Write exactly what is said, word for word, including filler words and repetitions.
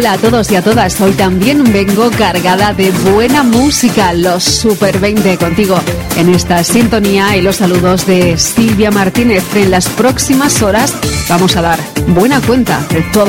Hola a todos y a todas, hoy también vengo cargada de buena música, los Super veinte contigo en esta sintonía y los saludos de Silvia Martínez. En las próximas horas vamos a dar buena cuenta de toda